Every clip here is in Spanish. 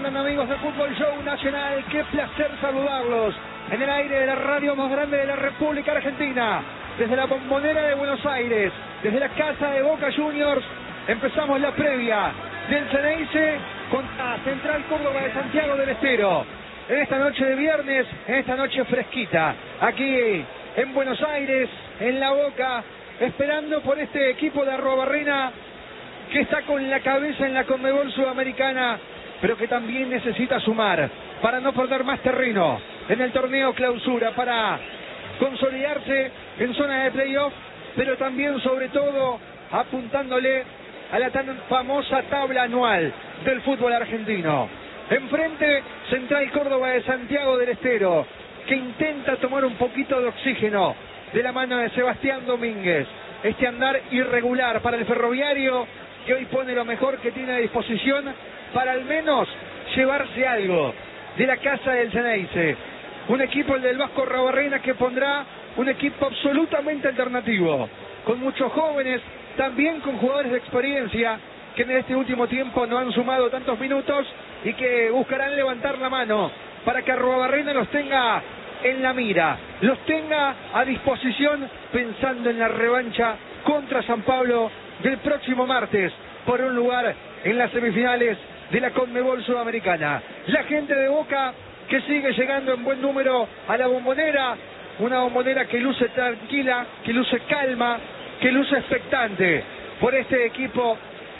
están, amigos de Fútbol Show Nacional? Qué placer saludarlos en el aire de la radio más grande de la República Argentina, desde la Bombonera de Buenos Aires, desde la casa de Boca Juniors. Empezamos la previa del Ceneice contra Central Córdoba de Santiago del Estero. En esta noche de viernes, en esta noche fresquita, aquí en Buenos Aires, en La Boca, esperando por este equipo de Arruabarrena que está con la cabeza en la Conmebol Sudamericana, pero que también necesita sumar para no perder más terreno en el torneo clausura, para consolidarse en zona de playoff, pero también sobre todo apuntándole a la tan famosa tabla anual del fútbol argentino. Enfrente, Central Córdoba de Santiago del Estero, que intenta tomar un poquito de oxígeno de la mano de Sebastián Domínguez. Este andar irregular para el Ferroviario, que hoy pone lo mejor que tiene a disposición para al menos llevarse algo de la casa del Ceneice. Un equipo, el del Vasco Arruabarrena, que pondrá un equipo absolutamente alternativo, con muchos jóvenes, también con jugadores de experiencia, que en este último tiempo no han sumado tantos minutos y que buscarán levantar la mano para que Arruabarrena los tenga en la mira, los tenga a disposición, pensando en la revancha contra San Pablo del próximo martes por un lugar en las semifinales de la Conmebol Sudamericana. La gente de Boca que sigue llegando en buen número a la Bombonera, una Bombonera que luce tranquila, que luce calma, que luce expectante por este equipo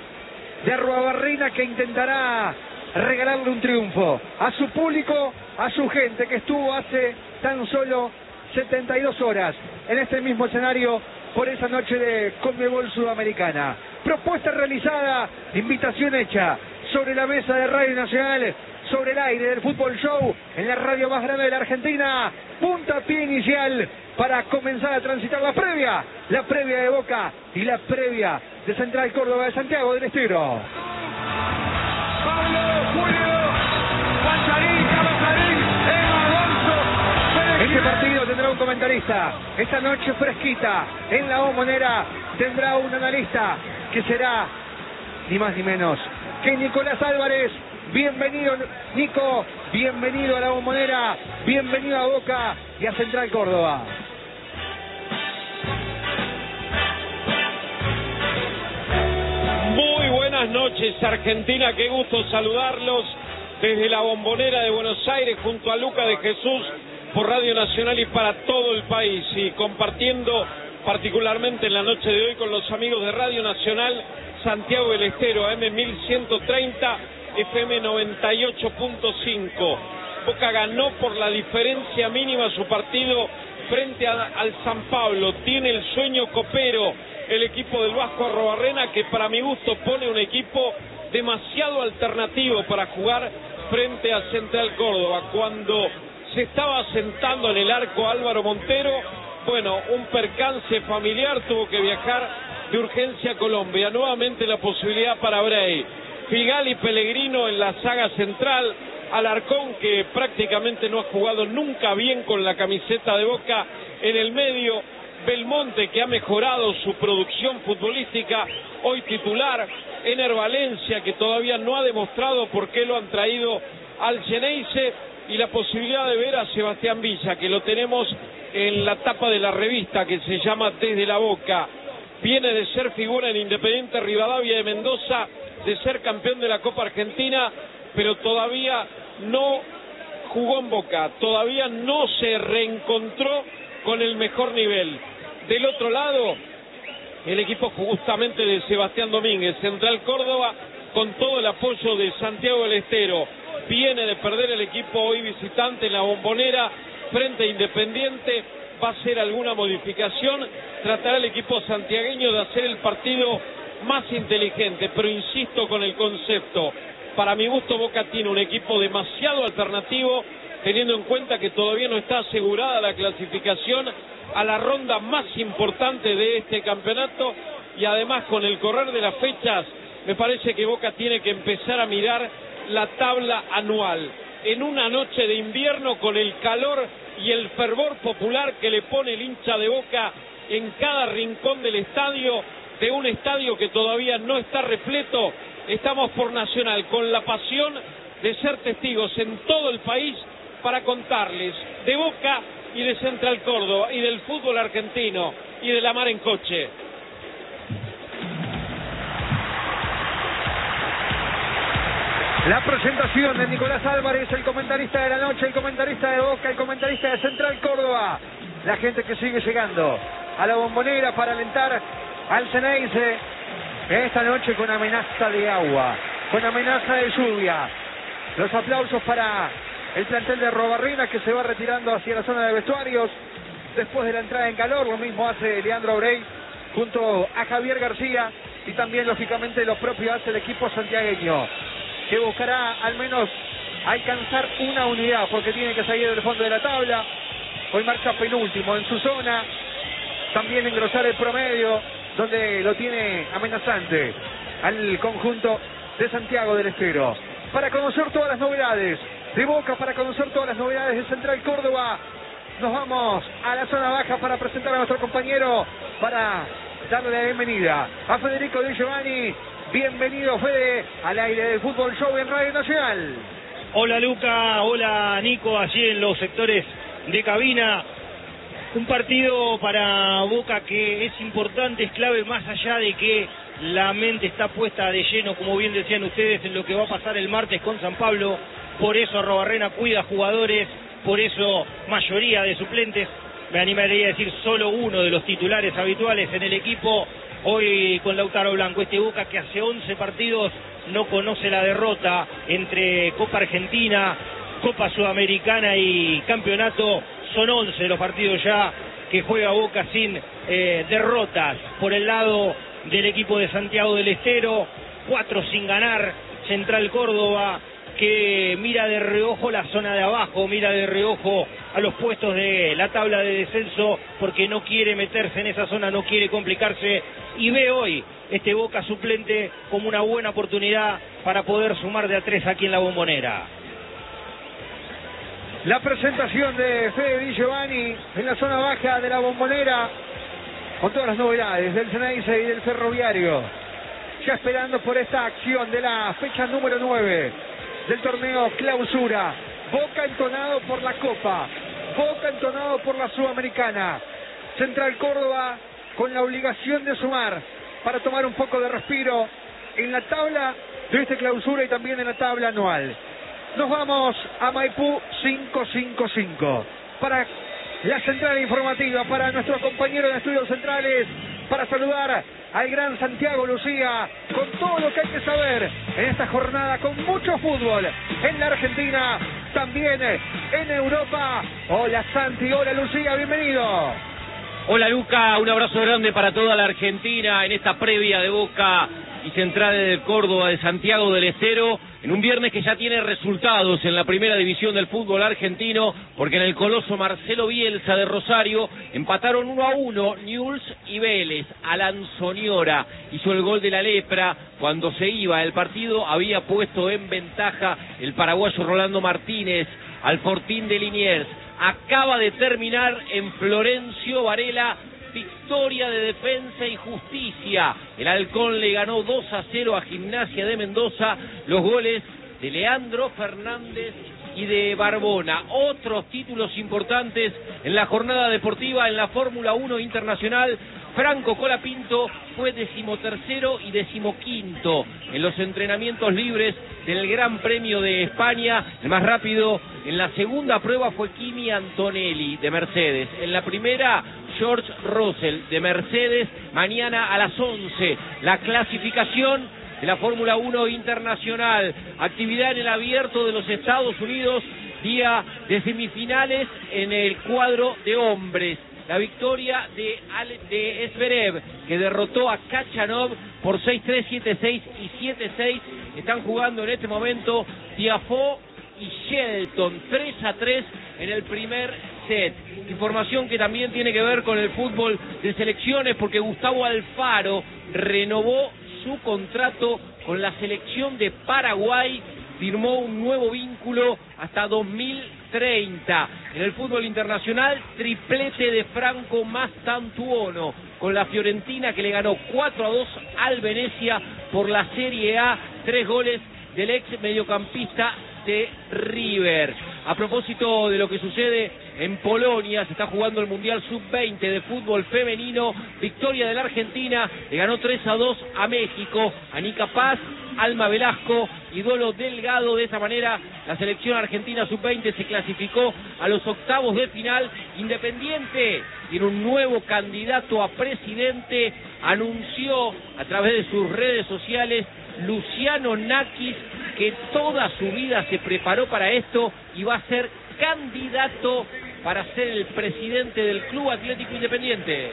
de Arruabarrena, que intentará regalarle un triunfo a su público, a su gente que estuvo hace tan solo 72 horas en este mismo escenario por esa noche de Conmebol Sudamericana. Propuesta realizada, invitación hecha sobre la mesa de Radio Nacional, sobre el aire del Fútbol Show, en la radio más grande de la Argentina. Puntapié inicial para comenzar a transitar la previa de Boca y la previa de Central Córdoba de Santiago del Estero. Pablo, Julio, Guacharín, Carlos, Alonso. Este partido tendrá un comentarista. Esta noche fresquita en la Bombonera tendrá un analista que será ni más ni menos que Nicolás Álvarez. Bienvenido, Nico, bienvenido a la Bombonera, bienvenido a Boca y a Central Córdoba. Muy buenas noches, Argentina, qué gusto saludarlos desde la Bombonera de Buenos Aires junto a Luca de Jesús por Radio Nacional y para todo el país, y compartiendo particularmente en la noche de hoy con los amigos de Radio Nacional Santiago del Estero, AM 1130, FM 98.5. Boca ganó por la diferencia mínima su partido frente al San Pablo. Tiene el sueño copero el equipo del Vasco Arruabarrena, que para mi gusto pone un equipo demasiado alternativo para jugar frente a Central Córdoba. Cuando se estaba sentando en el arco Álvaro Montero, bueno, un percance familiar, tuvo que viajar de urgencia a Colombia. Nuevamente la posibilidad para Bray. Figali, Pellegrino en la saga central, Alarcón, que prácticamente no ha jugado nunca bien con la camiseta de Boca, en el medio, Belmonte, que ha mejorado su producción futbolística, hoy titular, Ener Valencia, que todavía no ha demostrado por qué lo han traído al Ceneice, y la posibilidad de ver a Sebastián Villa, que lo tenemos en la tapa de la revista que se llama Desde la Boca. Viene de ser figura en Independiente Rivadavia de Mendoza, de ser campeón de la Copa Argentina, pero todavía no jugó en Boca, todavía no se reencontró con el mejor nivel. Del otro lado, el equipo justamente de Sebastián Domínguez, Central Córdoba, con todo el apoyo de Santiago del Estero. Viene de perder el equipo hoy visitante en la Bombonera frente a Independiente. Va a hacer alguna modificación, tratará el equipo santiagueño de hacer el partido más inteligente, pero insisto con el concepto. Para mi gusto, Boca tiene un equipo demasiado alternativo, teniendo en cuenta que todavía no está asegurada la clasificación a la ronda más importante de este campeonato, y además con el correr de las fechas me parece que Boca tiene que empezar a mirar la tabla anual en una noche de invierno, con el calor y el fervor popular que le pone el hincha de Boca en cada rincón del estadio, de un estadio que todavía no está repleto. Estamos por Nacional, con la pasión de ser testigos en todo el país para contarles de Boca y de Central Córdoba y del fútbol argentino y de la mar en coche. La presentación de Nicolás Álvarez, el comentarista de la noche, el comentarista de Boca, el comentarista de Central Córdoba. La gente que sigue llegando a la Bombonera para alentar al Ceneice esta noche con amenaza de agua, con amenaza de lluvia. Los aplausos para el plantel de Robarrinas, que se va retirando hacia la zona de vestuarios después de la entrada en calor. Lo mismo hace Leandro Aurey junto a Javier García, y también lógicamente lo propio hace el equipo santiagueño, que buscará al menos alcanzar una unidad, porque tiene que salir del fondo de la tabla. Hoy marcha penúltimo en su zona, también engrosar el promedio, donde lo tiene amenazante al conjunto de Santiago del Estero. Para conocer todas las novedades de Boca, para conocer todas las novedades de Central Córdoba, nos vamos a la zona baja para presentar a nuestro compañero, para darle la bienvenida a Federico Di Giovanni. Bienvenido, Fede, al aire del Fútbol Show en Radio Nacional. Hola Luca, hola Nico, allí en los sectores de cabina. Un partido para Boca que es importante, es clave, más allá de que la mente está puesta de lleno, como bien decían ustedes, en lo que va a pasar el martes con San Pablo. Por eso Arrobarrena cuida jugadores, por eso mayoría de suplentes, me animaría a decir solo uno de los titulares habituales en el equipo. Hoy con Lautaro Blanco, este Boca que hace 11 partidos no conoce la derrota entre Copa Argentina, Copa Sudamericana y Campeonato. Son 11 los partidos ya que juega Boca sin derrotas. Por el lado del equipo de Santiago del Estero, 4 sin ganar. Central Córdoba, que mira de reojo la zona de abajo, mira de reojo a los puestos de la tabla de descenso, porque no quiere meterse en esa zona, no quiere complicarse, y ve hoy este Boca suplente como una buena oportunidad para poder sumar de a 3 aquí en la Bombonera. La presentación de Fede Di Giovanni en la zona baja de la Bombonera, con todas las novedades del Ceneice y del Ferroviario, ya esperando por esta acción de la fecha número 9 del torneo Clausura. Boca entonado por la Copa, Boca entonado por la Sudamericana. Central Córdoba con la obligación de sumar para tomar un poco de respiro en la tabla de este Clausura y también en la tabla anual. Nos vamos a Maipú 555 para la central informativa, para nuestro compañero de estudios centrales, para saludar al gran Santiago Lucía con todo lo que hay que saber en esta jornada, con mucho fútbol en la Argentina, también en Europa. Hola Santi, hola Lucía, bienvenido. Hola Luca, un abrazo grande para toda la Argentina en esta previa de Boca y Central de Córdoba de Santiago del Estero, en un viernes que ya tiene resultados en la primera división del fútbol argentino, porque en el coloso Marcelo Bielsa de Rosario empataron 1-1 Newell's y Vélez. Alan Soñora hizo el gol de la lepra. Cuando se iba el partido había puesto en ventaja el paraguayo Rolando Martínez al Fortín de Liniers. Acaba de terminar en Florencio Varela, victoria de Defensa y Justicia. El Halcón le ganó 2-0 a Gimnasia de Mendoza. Los goles de Leandro Fernández y de Barbona. Otros títulos importantes en la jornada deportiva en la Fórmula 1 Internacional. Franco Colapinto fue 13º y 15º en los entrenamientos libres del Gran Premio de España. El más rápido en la segunda prueba fue Kimi Antonelli de Mercedes. En la primera, George Russell de Mercedes. Mañana a las 11 la clasificación de la Fórmula 1 Internacional. Actividad en el Abierto de los Estados Unidos, día de semifinales en el cuadro de hombres. La victoria de Zverev, que derrotó a Khachanov por 6-3, 7-6 y 7-6. Están jugando en este momento Tiafoe y Shelton, 3-3 en el primer set. Información que también tiene que ver con el fútbol de selecciones, porque Gustavo Alfaro renovó su contrato con la selección de Paraguay, firmó un nuevo vínculo hasta 2030. En el fútbol internacional, triplete de Franco Mastantuono con la Fiorentina, que le ganó 4-2 al Venezia por la Serie A. 3 goles del ex mediocampista ante River. A propósito de lo que sucede en Polonia, se está jugando el Mundial Sub-20 de fútbol femenino. Victoria de la Argentina, le ganó 3-2 a México. Anica Paz, Alma Velasco y Dolo Delgado. De esa manera, la selección argentina Sub-20 se clasificó a los octavos de final. Independiente tiene un nuevo candidato a presidente. Anunció a través de sus redes sociales Luciano Nakis, que toda su vida se preparó para esto y va a ser candidato para ser el presidente del Club Atlético Independiente.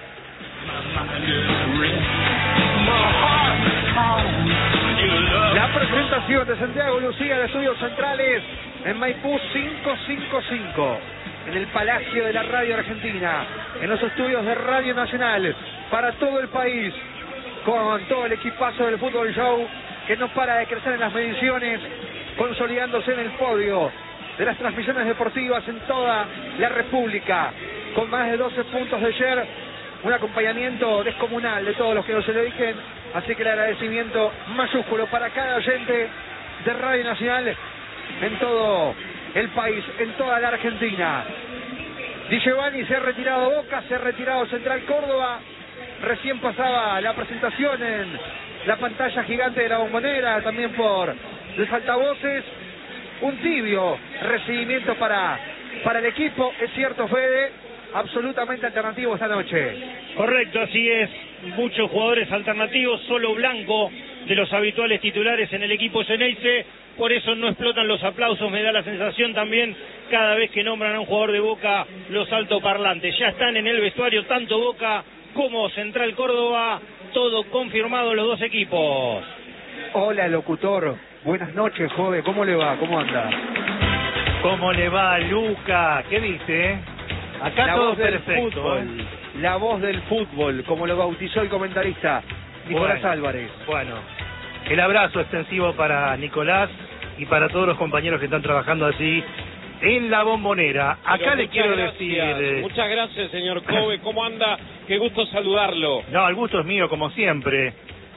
La presentación de Santiago Lucía de Estudios Centrales en Maipú 555, en el Palacio de la Radio Argentina, en los estudios de Radio Nacional, para todo el país, con todo el equipazo del Fútbol Show, que no para de crecer en las mediciones, consolidándose en el podio de las transmisiones deportivas en toda la República, con más de 12 puntos de share, un acompañamiento descomunal de todos los que nos eligen, así que el agradecimiento mayúsculo para cada oyente de Radio Nacional en todo el país, en toda la Argentina. Di Giovanni se ha retirado Boca, se ha retirado Central Córdoba, recién pasaba la presentación en la pantalla gigante de la Bombonera, también por el Faltavoces. Un tibio recibimiento para el equipo, es cierto, Fede, absolutamente alternativo esta noche. Correcto, así es, muchos jugadores alternativos, solo Blanco de los habituales titulares en el equipo Xeneize, por eso no explotan los aplausos, me da la sensación también cada vez que nombran a un jugador de Boca los altoparlantes. Ya están en el vestuario tanto Boca como Central Córdoba, todo confirmado los dos equipos. Hola, locutor. Buenas noches, joven. ¿Cómo le va? ¿Cómo anda? ¿Cómo le va, Luca? ¿Qué dice? Acá la todo voz del perfecto. Fútbol, la voz del fútbol, como lo bautizó el comentarista Nicolás Álvarez. Bueno, el abrazo extensivo para Nicolás y para todos los compañeros que están trabajando allí en la Bombonera. Acá le quiero decir... Muchas gracias, señor Kobe. ¿Cómo anda? Qué gusto saludarlo. No, el gusto es mío, como siempre.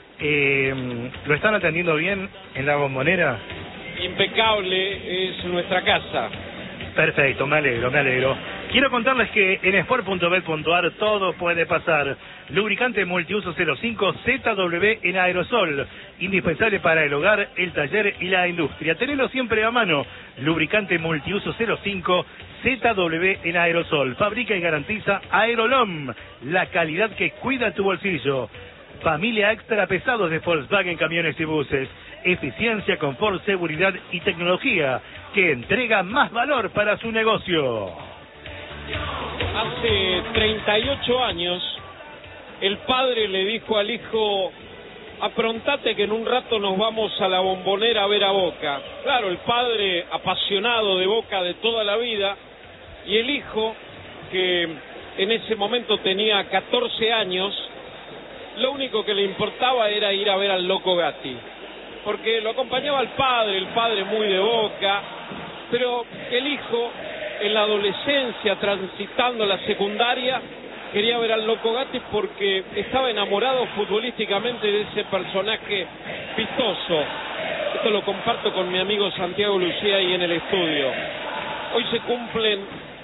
¿Lo están atendiendo bien en la Bombonera? Impecable, es nuestra casa. Perfecto, me alegro, me alegro. Quiero contarles que en sport.bet.ar todo puede pasar. Lubricante multiuso 05 ZW en aerosol, indispensable para el hogar, el taller y la industria. Tenelo siempre a mano. Lubricante multiuso 05 ZW en aerosol. Fabrica y garantiza Aerolom, la calidad que cuida tu bolsillo. Familia extra pesados de Volkswagen Camiones y Buses. Eficiencia, confort, seguridad y tecnología que entrega más valor para su negocio. Hace 38 años, el padre le dijo al hijo: aprontate que en un rato nos vamos a la Bombonera a ver a Boca. Claro, el padre apasionado de Boca de toda la vida, y el hijo, que en ese momento tenía 14 años, lo único que le importaba era ir a ver al Loco Gatti, porque lo acompañaba el padre muy de Boca, pero el hijo, en la adolescencia, transitando la secundaria, quería ver al Loco Gatti porque estaba enamorado futbolísticamente de ese personaje vistoso. Esto lo comparto con mi amigo Santiago Lucía ahí en el estudio. Hoy se cumplen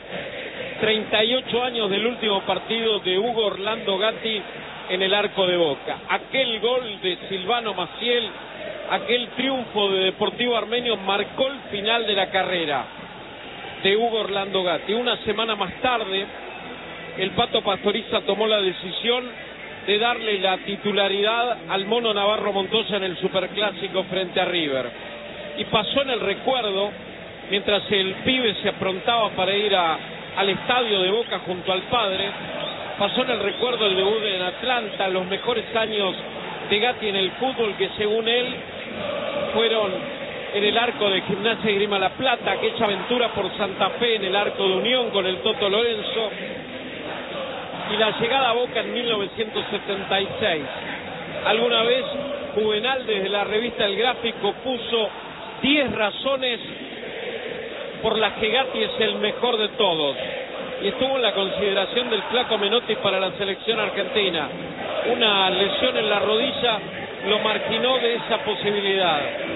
38 años del último partido de Hugo Orlando Gatti en el arco de Boca. Aquel gol de Silvano Maciel, aquel triunfo de Deportivo Armenio marcó el final de la carrera de Hugo Orlando Gatti. Una semana más tarde, el Pato Pastoriza tomó la decisión de darle la titularidad al Mono Navarro Montoya en el Superclásico frente a River. Y pasó en el recuerdo, mientras el pibe se aprontaba para ir al estadio de Boca junto al padre, pasó en el recuerdo el debut en Atlanta, los mejores años de Gatti en el fútbol, que según él fueron en el arco de Gimnasia y Grima La Plata, aquella aventura por Santa Fe en el arco de Unión con el Toto Lorenzo, y la llegada a Boca en 1976. Alguna vez Juvenal, desde la revista El Gráfico, puso 10 razones por las que Gatti es el mejor de todos, y estuvo en la consideración del Flaco Menotti para la selección argentina. Una lesión en la rodilla lo marginó de esa posibilidad.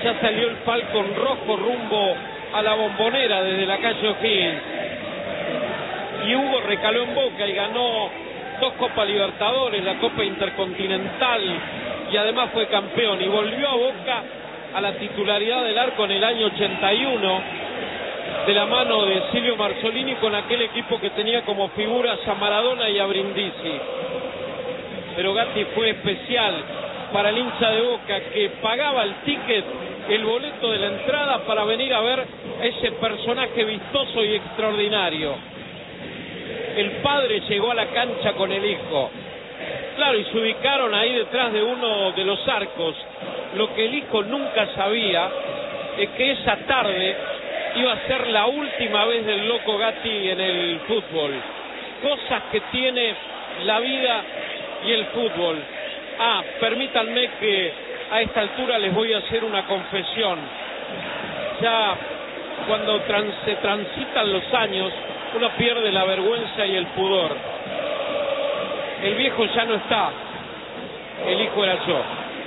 ya salió el Falcon rojo rumbo a la Bombonera desde la calle O'Higgins. Y Hugo recaló en Boca y ganó 2 Copas Libertadores, la Copa Intercontinental, y además fue campeón. Y volvió a Boca a la titularidad del arco en el año 81, de la mano de Silvio Marzolini, con aquel equipo que tenía como figuras a Maradona y a Brindisi. Pero Gatti fue especial para el hincha de Boca, que pagaba el ticket, el boleto de la entrada, para venir a ver a ese personaje vistoso y extraordinario. El padre llegó a la cancha con el hijo. Claro, y se ubicaron ahí detrás de uno de los arcos. Lo que el hijo nunca sabía es que esa tarde iba a ser la última vez del Loco Gatti en el fútbol. Cosas que tiene la vida y el fútbol. Permítanme que a esta altura les voy a hacer una confesión. Ya cuando se transitan los años, uno pierde la vergüenza y el pudor. El viejo ya no está, el hijo era yo.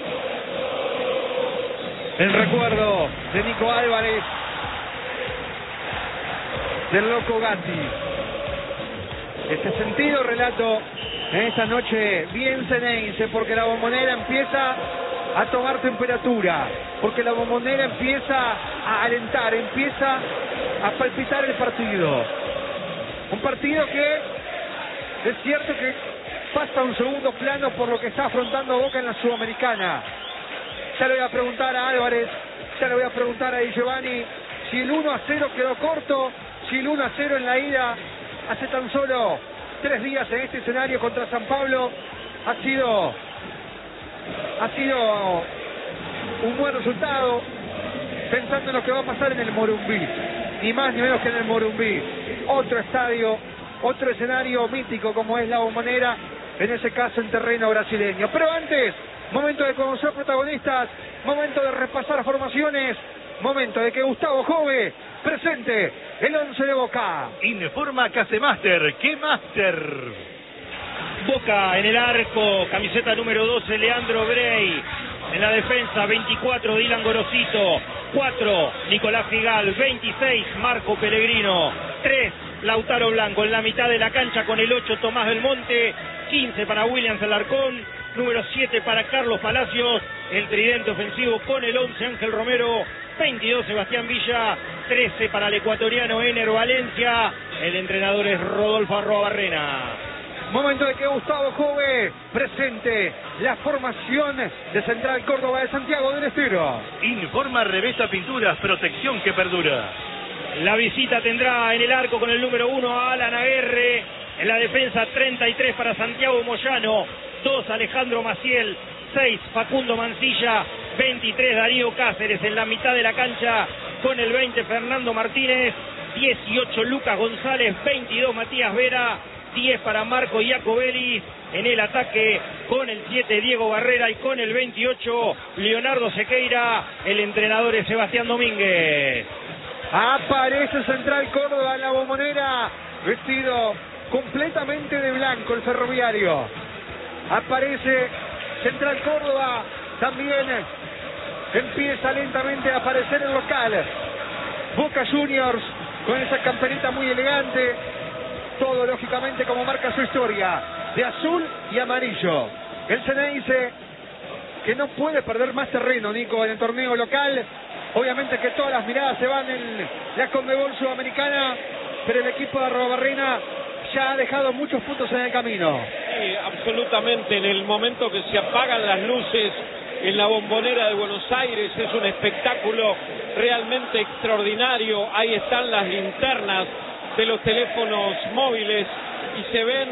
El recuerdo de Nico Álvarez, del Loco Gatti. Este sentido relato en esta noche bien ceneice, porque la Bombonera empieza a tomar temperatura, porque la Bombonera empieza a alentar, empieza a palpitar el partido. Un partido que es cierto que pasa a un segundo plano por lo que está afrontando Boca en la Sudamericana. Ya le voy a preguntar a Álvarez, ya le voy a preguntar a Di Giovanni si el 1-0 quedó corto, si el 1-0 en la ida hace tan solo 3 días en este escenario contra San Pablo ha sido un buen resultado, pensando en lo que va a pasar en el Morumbí, ni más ni menos que en el Morumbí, otro estadio, otro escenario mítico como es la Bombonera, en ese caso en terreno brasileño. Pero antes, momento de conocer protagonistas, momento de repasar formaciones, momento de que Gustavo Jove presente el 11 de Boca. Informa Casemaster, ¿qué Master? Boca en el arco, camiseta número 12, Leandro Brey. En la defensa, 24, Dylan Gorosito. 4, Nicolás Figal. 26, Marco Pellegrino. 3, Lautaro Blanco. En la mitad de la cancha con el 8, Tomás del Monte. 15 para Williams Alarcón. Número 7 para Carlos Palacios. El tridente ofensivo con el 11, Ángel Romero. 22, Sebastián Villa. 13 para el ecuatoriano Ener Valencia. El entrenador es Rodolfo Arrobarrena. Momento de que Gustavo Jove presente la formación de Central Córdoba de Santiago del Estero. Informa Revesta Pinturas, protección que perdura. La visita tendrá en el arco con el número 1 a Alan Aguerre. En la defensa, 33 para Santiago Moyano. 2, Alejandro Maciel. 6, Facundo Mancilla. 23, Darío Cáceres. En la mitad de la cancha con el 20, Fernando Martínez. 18, Lucas González. 22, Matías Vera. 10 para Marco Iacobelli. En el ataque con el 7, Diego Barrera, y con el 28, Leonardo Sequeira. El entrenador es Sebastián Domínguez. Aparece Central Córdoba en la Bombonera, vestido completamente de blanco el ferroviario. Aparece Central Córdoba, también empieza lentamente a aparecer el local. Boca Juniors con esa camperita muy elegante. Todo lógicamente como marca su historia, de azul y amarillo. El Ceneice, que no puede perder más terreno, Nico, en el torneo local. Obviamente que todas las miradas se van en la Conmebol Sudamericana, pero el equipo de Arrobarrena ya ha dejado muchos puntos en el camino. Sí, absolutamente. En el momento que se apagan las luces en la Bombonera de Buenos Aires, es un espectáculo realmente extraordinario. Ahí están las linternas de los teléfonos móviles y se ve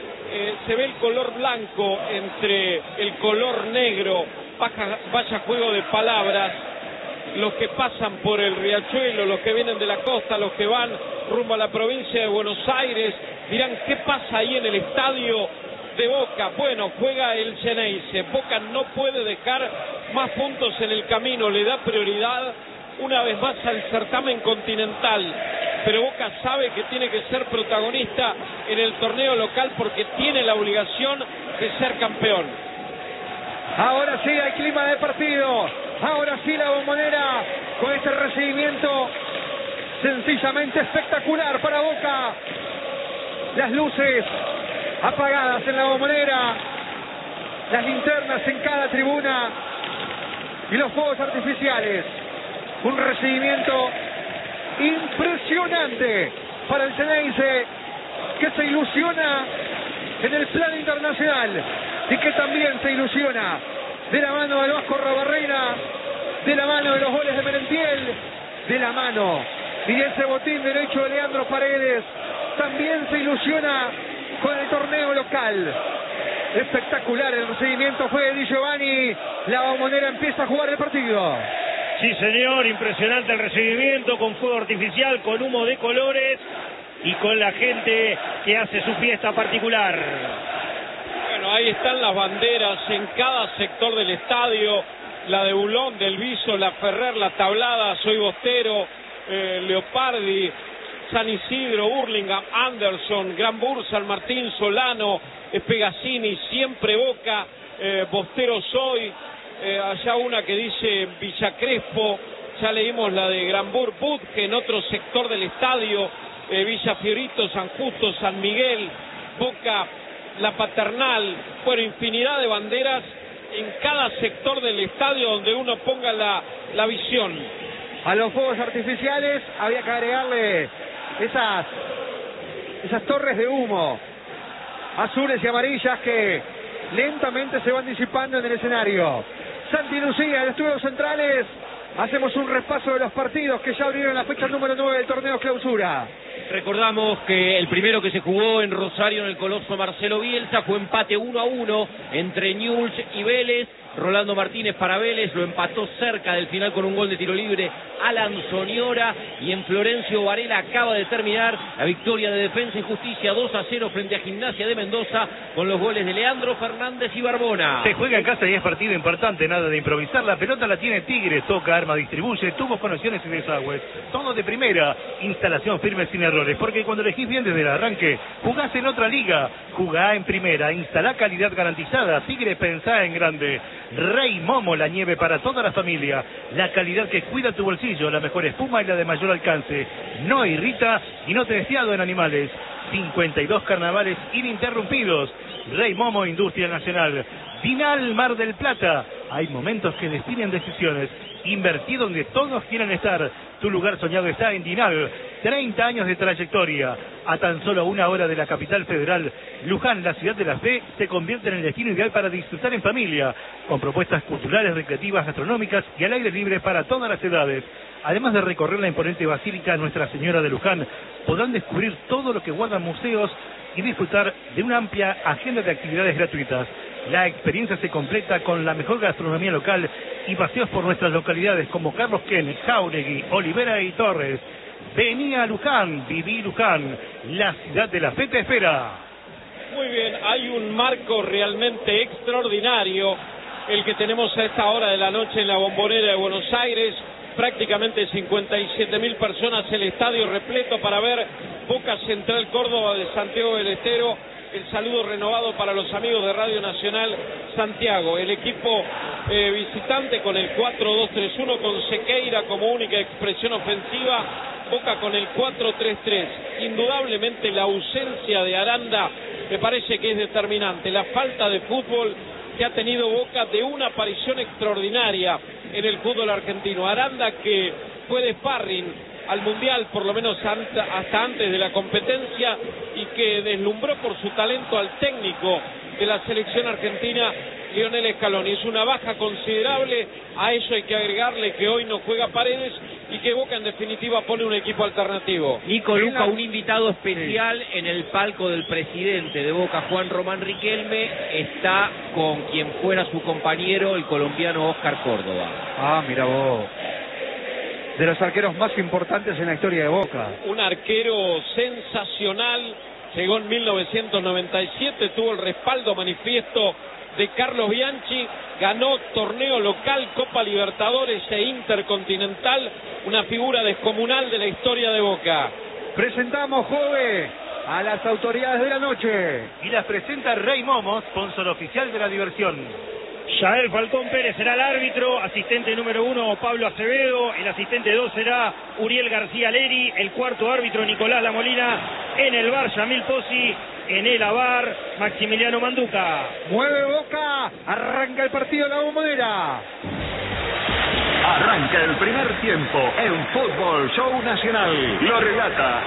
el color blanco entre el color negro. Vaya juego de palabras. Los que pasan por el riachuelo, los que vienen de la costa, los que van rumbo a la provincia de Buenos Aires, dirán, ¿qué pasa ahí en el estadio de Boca? Bueno, juega el Ceneice. Boca no puede dejar más puntos en el camino, le da prioridad una vez más al certamen continental, pero Boca sabe que tiene que ser protagonista en el torneo local porque tiene la obligación de ser campeón. Ahora sí hay clima de partido, Ahora sí la Bombonera con este recibimiento sencillamente espectacular para Boca. Las luces apagadas en la Bombonera, las linternas en cada tribuna y los fuegos artificiales. Un recibimiento impresionante para el Xeneize, que se ilusiona en el plano internacional y que también se ilusiona de la mano del Vasco Rabarrena, de la mano de los goles de Merentiel, de la mano y de ese botín derecho de Leandro Paredes. También se ilusiona con el torneo local. Espectacular el recibimiento fue de Di Giovanni. La Bombonera empieza a jugar el partido. Sí, señor, impresionante el recibimiento, con fuego artificial, con humo de colores y con la gente que hace su fiesta particular. Bueno, ahí están las banderas en cada sector del estadio, la de Bulón, del Viso, la Ferrer, la Tablada, Soy Bostero, Leopardi, San Isidro, Hurlingham, Anderson, Gran Bur, San Martín, Solano, Pegasini, siempre Boca, Bostero Soy, allá una que dice Villa Crespo, ya leímos la de Gran Bur, Budge en otro sector del estadio, Villa Fiorito, San Justo, San Miguel, Boca, La Paternal, bueno, infinidad de banderas en cada sector del estadio donde uno ponga la visión. A los fuegos artificiales había que agregarle esas torres de humo azules y amarillas que lentamente se van disipando en el escenario. Santi Lucía, en Estudios Centrales, hacemos un repaso de los partidos que ya abrieron la fecha número 9 del torneo Clausura. Recordamos que el primero que se jugó en Rosario en el Coloso Marcelo Bielsa fue empate 1-1 entre Newell's y Vélez. Rolando Martínez para Vélez lo empató cerca del final con un gol de tiro libre Alan Soñora, y en Florencio Varela acaba de terminar la victoria de Defensa y Justicia 2-0 frente a Gimnasia de Mendoza con los goles de Leandro Fernández y Barbona. Se juega en casa y es partido importante, nada de improvisar. La pelota la tiene Tigres, toca, arma, distribuye, tubos, conexiones y desagües. Todo de primera, instalación firme sin errores, porque cuando elegís bien desde el arranque, jugás en otra liga. Jugá en primera, instalá calidad garantizada. Tigres, pensá en grande. Rey Momo, la nieve para toda la familia, la calidad que cuida tu bolsillo, la mejor espuma y la de mayor alcance, no irrita y no te deseado en animales. 52 carnavales ininterrumpidos. Rey Momo, Industria Nacional. Dinal, Mar del Plata, hay momentos que definen decisiones. Invertí donde todos quieren estar. Tu lugar soñado está en Dinal. 30 años de trayectoria. A tan solo 1 hora de la capital federal, Luján, la ciudad de la fe, se convierte en el destino ideal para disfrutar en familia, con propuestas culturales, recreativas, gastronómicas y al aire libre para todas las edades. Además de recorrer la imponente Basílica Nuestra Señora de Luján, podrán descubrir todo lo que guardan museos y disfrutar de una amplia agenda de actividades gratuitas. La experiencia se completa con la mejor gastronomía local y paseos por nuestras localidades como Carlos Ken, Jauregui, Olivera y Torres. Vení a Luján, viví Luján, la ciudad de la fe te espera. Muy bien, hay un marco realmente extraordinario, el que tenemos a esta hora de la noche en la Bombonera de Buenos Aires. Prácticamente 57.000 personas, el estadio repleto para ver Boca Central Córdoba de Santiago del Estero. El saludo renovado para los amigos de Radio Nacional Santiago. El equipo visitante con el 4-2-3-1, con Sequeira como única expresión ofensiva. Boca con el 4-3-3. Indudablemente la ausencia de Aranda me parece que es determinante. La falta de fútbol que ha tenido Boca, de una aparición extraordinaria en el fútbol argentino. Aranda, que fue de sparring al Mundial, por lo menos hasta antes de la competencia, y que deslumbró por su talento al técnico de la selección argentina, Lionel Scaloni. Es una baja considerable, a eso hay que agregarle que hoy no juega Paredes y que Boca en definitiva pone un equipo alternativo. Nico Luca, un invitado especial en el palco del presidente de Boca, Juan Román Riquelme, está con quien fuera su compañero, el colombiano Oscar Córdoba. Ah, mira vos. De los arqueros más importantes en la historia de Boca. Un arquero sensacional, llegó en 1997, tuvo el respaldo manifiesto de Carlos Bianchi, ganó torneo local, Copa Libertadores e Intercontinental, una figura descomunal de la historia de Boca. Presentamos, Jove, a las autoridades de la noche. Y las presenta Rey Momo, sponsor oficial de la diversión. Yael Falcón Pérez será el árbitro, asistente número 1 Pablo Acevedo, el asistente 2 será Uriel García Leri, el cuarto árbitro Nicolás La Molina, en el bar Yamil Pozzi, en el AVAR Maximiliano Manduca. Mueve Boca, arranca el partido de la Bombonera. Arranca el primer tiempo en Fútbol Show Nacional. Lo relata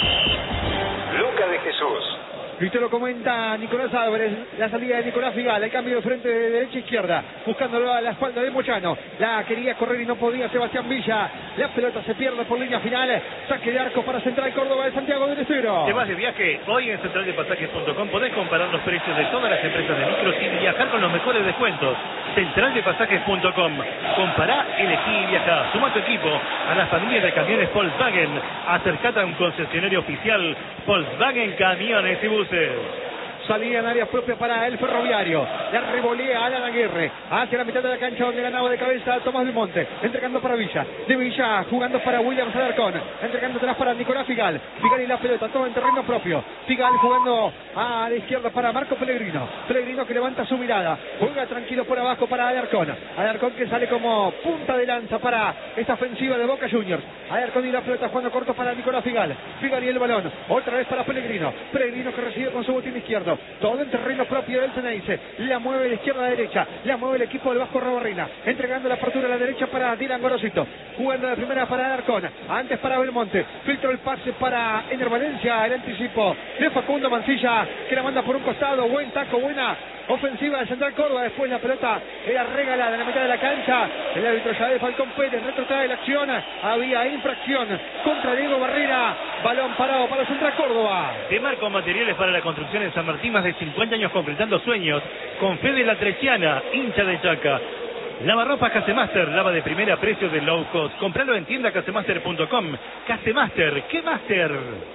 Luca de Jesús. Y te lo comenta Nicolás Álvarez, la salida de Nicolás Figal, el cambio de frente de derecha a izquierda, buscándolo a la espalda de Moyano, la quería correr y no podía Sebastián Villa, la pelota se pierde por línea final, saque de arco para Central Córdoba de Santiago del Estero. Te vas de viaje, hoy en centraldepasajes.com podés comparar los precios de todas las empresas de micros y viajar con los mejores descuentos. Centraldepasajes.com, compará, elegí y viajá. Suma tu equipo a las familias de camiones Volkswagen, acercate a un concesionario oficial Volkswagen Camiones y Buses. Salía en área propia para el Ferroviario. La revolea Alan Aguirre hacia la mitad de la cancha donde ganaba de cabeza Tomás Belmonte. Entregando para Villa. De Villa jugando para Williams Alarcón. Entregando atrás para Nicolás Figal. Figal y la pelota, todo en terreno propio. Figal jugando a la izquierda para Marco Pellegrino. Pellegrino que levanta su mirada. Juega tranquilo por abajo para Alarcón. Alarcón que sale como punta de lanza para esta ofensiva de Boca Juniors. Alarcón y la pelota jugando corto para Nicolás Figal. Figal y el balón. Otra vez para Pellegrino. Pellegrino que recibe con su botín izquierdo. Todo en terreno propio del Ceneice. La mueve de izquierda a derecha. La mueve el equipo del Vasco Rabarrena. Entregando la apertura a la derecha para Dylan Gorosito. Jugando de primera para Alarcón. Antes para Belmonte. Filtró el pase para Ener Valencia. El anticipo de Facundo Mancilla que la manda por un costado. Buen taco, buena ofensiva de Central Córdoba. Después la pelota era regalada en la mitad de la cancha. El árbitro Yael Falcón Pérez retrotrae la acción. Había infracción contra Diego Barrera. Balón parado para Central Córdoba. De Marco Materiales para la Construcción en San Martín, más de 50 años concretando sueños. Con Fede La Treciana, hincha de Chaca. Lavarropas Casemaster, lava de primera, precio de low cost. Compralo en tienda casemaster.com. Casemaster, ¿qué master?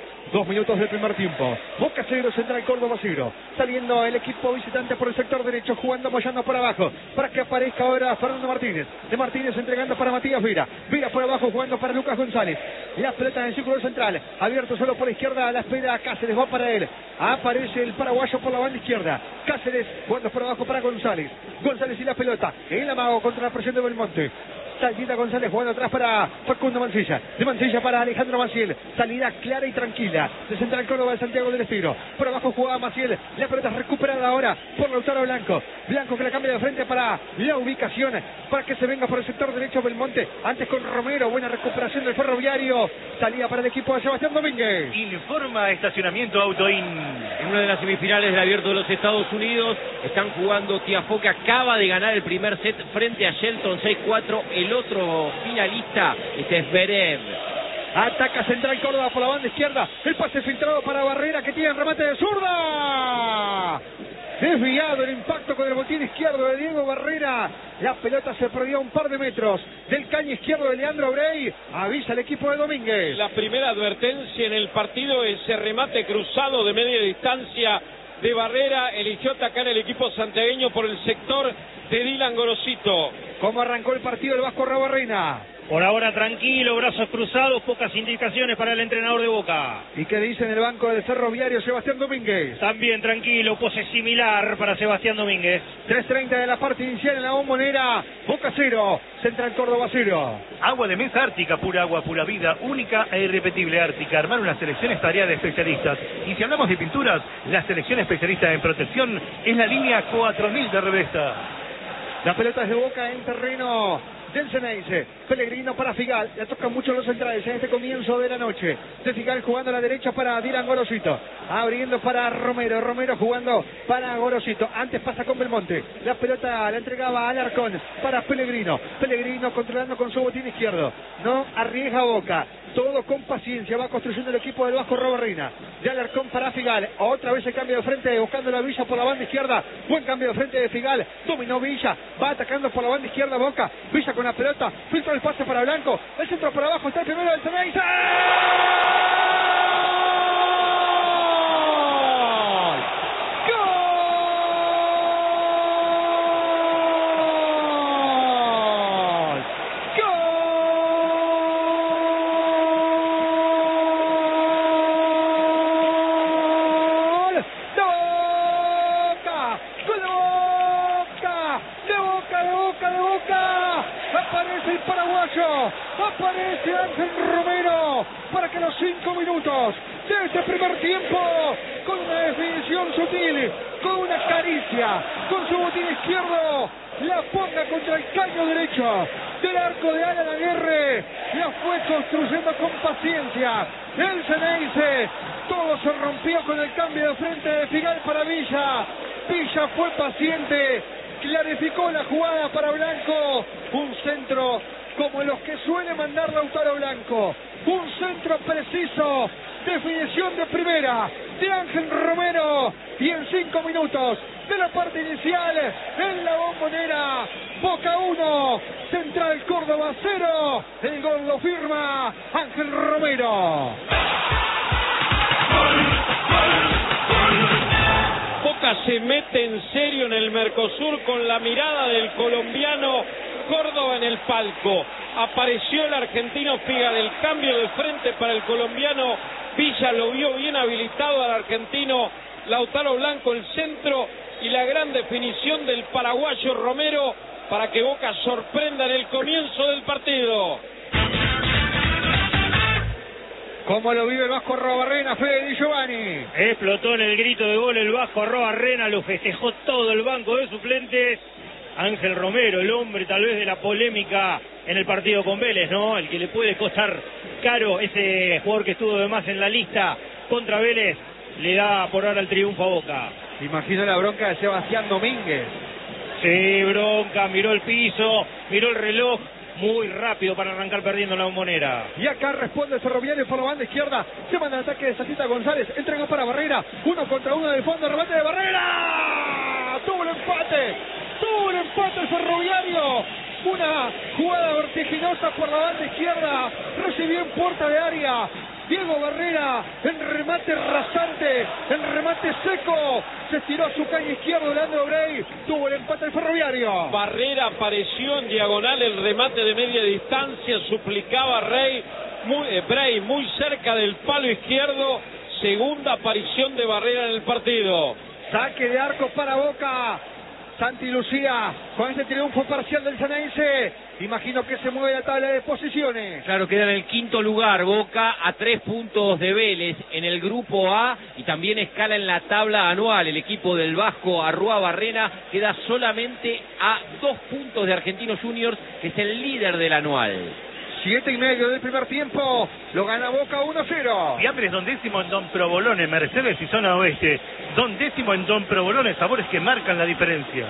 2 minutos del primer tiempo. Boca 0, Central Córdoba 0. Saliendo el equipo visitante por el sector derecho, jugando Moyano por abajo. Para que aparezca ahora Fernando Martínez. De Martínez entregando para Matías Vira. Vira por abajo jugando para Lucas González. La pelota en el círculo central. Abierto solo por izquierda a la espera Cáceres. Va para él. Aparece el paraguayo por la banda izquierda. Cáceres jugando por abajo para González. González y la pelota. El amago contra la presión de Belmonte. Salida González jugando atrás para Facundo Mancilla. De Mancilla para Alejandro Maciel. Salida clara y tranquila de Central Córdoba de Santiago del Estero. Por abajo jugaba Maciel. La pelota es recuperada ahora por Lautaro Blanco. Blanco que la cambia de frente para la ubicación. Para que se venga por el sector derecho Belmonte. Antes con Romero. Buena recuperación del Ferroviario. Salida para el equipo de Sebastián Domínguez. Informa Estacionamiento Autoin. En una de las semifinales del Abierto de los Estados Unidos están jugando Tiafoe, que acaba de ganar el primer set frente a Shelton 6-4. El otro finalista es Zverev. Ataca Central Córdoba por la banda izquierda. El pase filtrado para Barrera que tiene el remate de zurda. Desviado el impacto con el botín izquierdo de Diego Barrera. La pelota se perdió a un par de metros del caño izquierdo de Leandro Brey. Avisa el equipo de Domínguez. La primera advertencia en el partido, ese remate cruzado de media distancia de Barrera. Eligió atacar el equipo santiagueño por el sector de Dylan Gorosito. ¿Cómo arrancó el partido el Vasco Rabarrena? Por ahora tranquilo, brazos cruzados, pocas indicaciones para el entrenador de Boca. ¿Y qué dice en el banco del Ferroviario Sebastián Domínguez? También tranquilo, pose similar para Sebastián Domínguez. 3:30 de la parte inicial en la Bombonera. Boca 0, Central Córdoba 0. Agua de mesa Ártica, pura agua, pura vida, única e irrepetible Ártica. Armar una selección es tarea de especialistas. Y si hablamos de pinturas, la selección especialista en protección es la línea 4000 de Revesta. La pelota es de Boca en terreno del Ceneice. Pellegrino para Figal. Le tocan mucho los centrales en este comienzo de la noche. De Figal jugando a la derecha para Dylan Gorosito. Abriendo para Romero. Romero jugando para Gorosito. Antes pasa con Belmonte. La pelota la entregaba a Alarcón para Pellegrino. Pellegrino controlando con su botín izquierdo. No arriesga Boca. Todo con paciencia. Va construyendo el equipo del Vasco Rabarrena. De Alarcón para Figal. Otra vez el cambio de frente. Buscando la Villa por la banda izquierda. Buen cambio de frente de Figal. Dominó Villa. Va atacando por la banda izquierda Boca. Villa con la pelota. Filtra el pase para Blanco. El centro por abajo. Está el primero del Ceneice. ¡De Aparece Ángel Romero para que los 5 minutos de este primer tiempo, con una definición sutil, con una caricia, con su botín izquierdo, la ponga contra el caño derecho del arco de Alan Aguirre. La fue construyendo con paciencia el Ceneice. Todo se rompió con el cambio de frente de Figal para Villa. Villa fue paciente, clarificó la jugada para Blanco. Un centro como los que suele mandar Lautaro Blanco. Un centro preciso, definición de primera de Ángel Romero. Y en 5 minutos de la parte inicial, en la Bombonera, Boca 1, Central Córdoba 0. El gol lo firma Ángel Romero. Boca se mete en serio en el Mercosur con la mirada del colombiano Córdoba en el palco. Apareció el argentino Figal, el cambio de frente para el colombiano Villa, lo vio bien habilitado al argentino Lautaro Blanco, el centro y la gran definición del paraguayo Romero para que Boca sorprenda en el comienzo del partido. ¿Cómo lo vive el Vasco Arrobarrena, Fede Di Giovanni? Explotó en el grito de gol el Vasco Arrobarrena, lo festejó todo el banco de suplentes. Ángel Romero, el hombre tal vez de la polémica en el partido con Vélez, ¿no? El que le puede costar caro, ese jugador que estuvo de más en la lista contra Vélez, le da por ahora el triunfo a Boca. Imagino la bronca de Sebastián Domínguez. Sí, bronca, miró el piso, miró el reloj, muy rápido para arrancar perdiendo la Bombonera. Y acá responde el Ferroviario por la banda izquierda. Se manda el ataque de Satita González. Entregó para Barrera. 1 contra 1 del fondo. Remate de Barrera. Tuvo el empate. Tuvo el empate el Ferroviario. Una jugada vertiginosa por la banda izquierda. Recibió en puerta de área Diego Barrera, en remate rasante, en remate seco, se estiró a su caña izquierdo Leandro Brey, tuvo el empate el Ferroviario. Barrera apareció en diagonal, el remate de media distancia, suplicaba Brey muy cerca del palo izquierdo, segunda aparición de Barrera en el partido. Saque de arco para Boca. Santi Lucía, con este triunfo parcial del Ceneice, imagino que se mueve la tabla de posiciones. Claro, queda en el 5º lugar, Boca a 3 puntos de Vélez en el grupo A y también escala en la tabla anual. El equipo del Vasco Arruabarrena queda solamente a 2 puntos de Argentinos Juniors, que es el líder del anual. 7:30 del primer tiempo, lo gana Boca 1-0. Fiambres Don Décimo en Don Provolone, Mercedes y Zona Oeste. Don Décimo en Don Provolone, sabores que marcan la diferencia.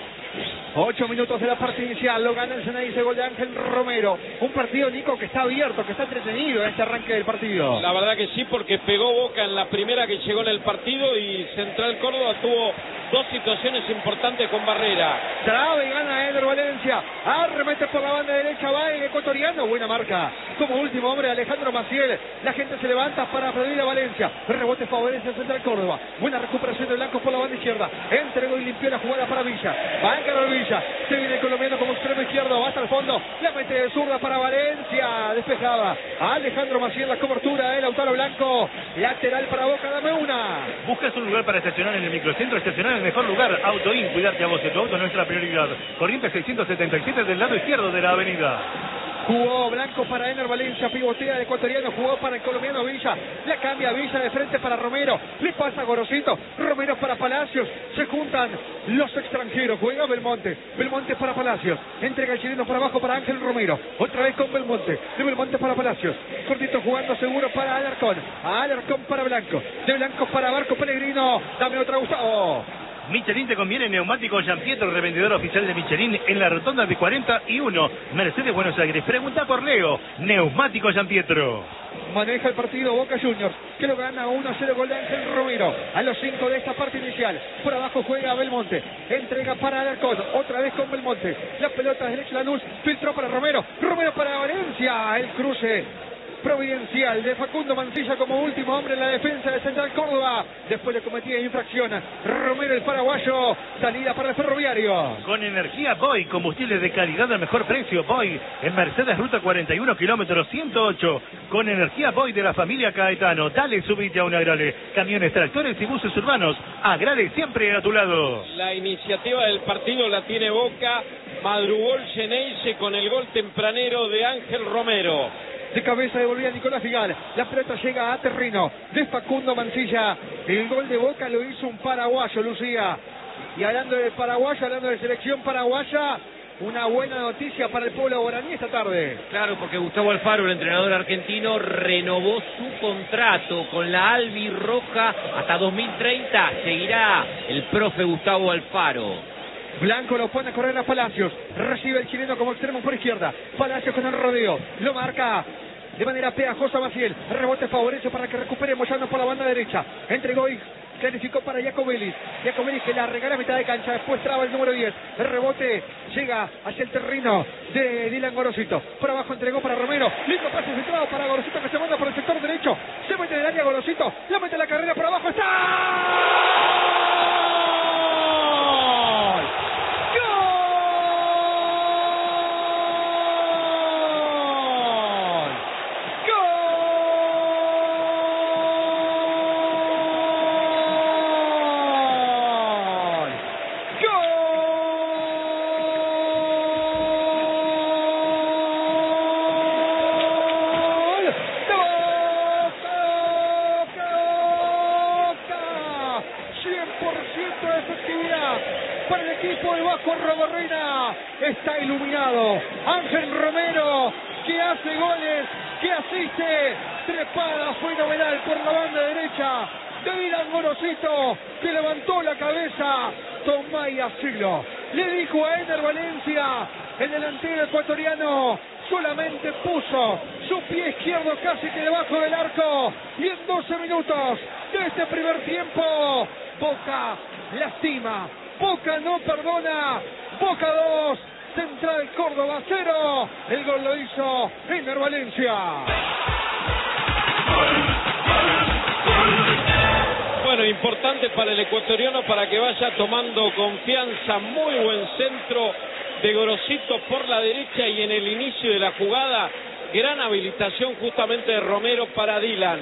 8 minutos de la parte inicial, lo gana el Ceneice, gol de Ángel Romero. Un partido, Nico, que está abierto, que está entretenido en este arranque del partido. La verdad que sí, porque pegó Boca en la primera que llegó en el partido y Central Córdoba tuvo 2 situaciones importantes con Barrera. Trabe y gana Eder Valencia. Arremete por la banda derecha, va el ecuatoriano. Buena marca. Como último hombre, Alejandro Maciel. La gente se levanta para aplaudir a Valencia. Rebote favorece a Central Córdoba. Buena recuperación de Blanco por la banda izquierda. Entregó y limpió la jugada para Villa. Va a encarar Villa. Se viene el colombiano como extremo izquierdo. Va hasta el fondo. La mete de zurda para Valencia. Despejada. Alejandro Maciel, la cobertura de Lautaro Blanco. Lateral para Boca, dame una. ¿Buscas un lugar para estacionar en el microcentro? Estacionar en el mejor lugar. Autoin, cuidarte a vos. Tu auto es nuestra prioridad. Corriente 677 del lado izquierdo de la avenida. Jugó Blanco para Ener Valencia, pivotea el ecuatoriano, jugó para el colombiano Villa, la cambia Villa de frente para Romero, le pasa Gorosito, Romero para Palacios, se juntan los extranjeros, juega Belmonte, Belmonte para Palacios, entrega el chileno para abajo para Ángel Romero, otra vez con Belmonte, de Belmonte para Palacios, cortito jugando seguro para Alarcón para Blanco, de Blanco para Barco Pellegrino, dame otra Gustavo. Michelin te conviene, neumático Gianpietro, revendedor oficial de Michelin en la rotonda de 41, Mercedes Buenos Aires. Pregunta por Leo, neumático Gianpietro. Maneja el partido Boca Juniors, que lo gana 1-0, gol de Ángel Romero. A los 5 de esta parte inicial, por abajo juega Belmonte, entrega para Alarcón, otra vez con Belmonte. La pelota derecha Lanús, filtró para Romero, Romero para Valencia, el cruce providencial de Facundo Mancilla como último hombre en la defensa de Central Córdoba. Después de cometida infracción, Romero el paraguayo, salida para el Ferroviario. Con energía Boy, combustible de calidad al mejor precio. Boy, en Mercedes Ruta 41, kilómetro 108. Con energía Boy de la familia Caetano. Dale, subite a un Agrale. Camiones, tractores y buses urbanos. Agrale siempre a tu lado. La iniciativa del partido la tiene Boca. Madrugó el Xeneize con el gol tempranero de Ángel Romero. De cabeza devolvía Nicolás Figal. La pelota llega a terreno de Facundo Mancilla. El gol de Boca lo hizo un paraguayo, Lucía. Y hablando de paraguayo, hablando de selección paraguaya, una buena noticia para el pueblo guaraní esta tarde. Claro, porque Gustavo Alfaro, el entrenador argentino, renovó su contrato con la albirroja hasta 2030. Seguirá el profe Gustavo Alfaro. Blanco lo pone a correr a Palacios. Recibe el chileno como extremo por izquierda. Palacios con el rodeo. Lo marca de manera pegajosa Maciel. Rebote favorece para que recupere Moyano por la banda derecha. Entregó y clarificó para Jacobelis. Jacobelis que la regala a mitad de cancha. Después traba el número 10. El rebote llega hacia el terreno de Dylan Gorosito. Por abajo entregó para Romero. Lindo pase centrado para Gorosito que se manda por el sector derecho. Se mete en el área Gorosito. La mete la carrera por abajo. ¡Está! Está iluminado Ángel Romero, que hace goles, que asiste, trepada fenomenal por la banda derecha de Dylan Gorosito, que levantó la cabeza. Tomá y asilo, le dijo a Ener Valencia, el delantero ecuatoriano solamente puso su pie izquierdo casi que debajo del arco, y en 12 minutos de este primer tiempo, Boca lastima, Boca no perdona. Boca 2, Central Córdoba 0. El gol lo hizo Ener Valencia. Bueno, importante para el ecuatoriano para que vaya tomando confianza. Muy buen centro de Gorosito por la derecha y en el inicio de la jugada, gran habilitación justamente de Romero para Dylan.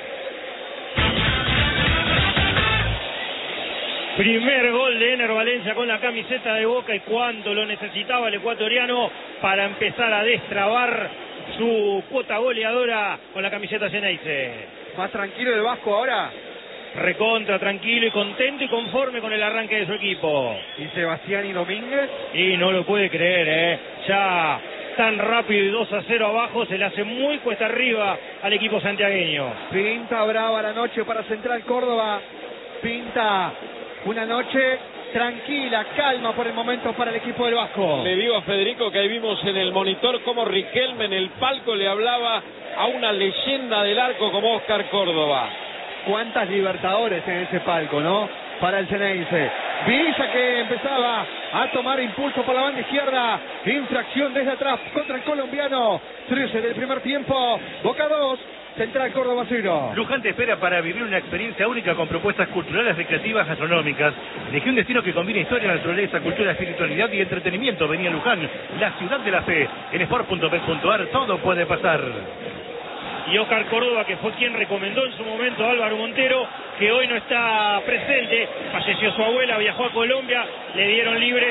Primer gol de Ener Valencia con la camiseta de Boca, y cuánto lo necesitaba el ecuatoriano para empezar a destrabar su cuota goleadora con la camiseta Xeneize. Más tranquilo el Vasco ahora. Recontra tranquilo y contento y conforme con el arranque de su equipo. ¿Y Sebastián y Domínguez? Y no lo puede creer, ya tan rápido y 2-0 abajo, se le hace muy cuesta arriba al equipo santiagueño. Pinta brava la noche para Central Córdoba. Pinta una noche tranquila, calma por el momento para el equipo del Vasco. Le digo a Federico que ahí vimos en el monitor cómo Riquelme en el palco le hablaba a una leyenda del arco como Oscar Córdoba. Cuántas Libertadores en ese palco, ¿no? Para el Xeneize. Villa que empezaba a tomar impulso por la banda izquierda. Infracción desde atrás contra el colombiano. 13 del primer tiempo. Boca 2. Central Córdoba 0. Luján te espera para vivir una experiencia única con propuestas culturales, recreativas, gastronómicas. Elegí un destino que combine historia, naturaleza, cultura, espiritualidad y entretenimiento. Venía Luján, la ciudad de la fe. En sport.bet.ar todo puede pasar. Y Oscar Córdoba, que fue quien recomendó en su momento a Álvaro Montero, que hoy no está presente, falleció su abuela, viajó a Colombia, le dieron libre.